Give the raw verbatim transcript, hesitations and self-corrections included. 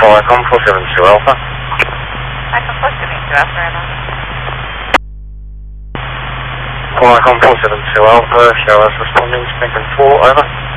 Qualcomm four seven two Alpha. Qualcomm four seven two Alpha, right on. Qualcomm four seven two Alpha, show us responding, Spinkin four, over.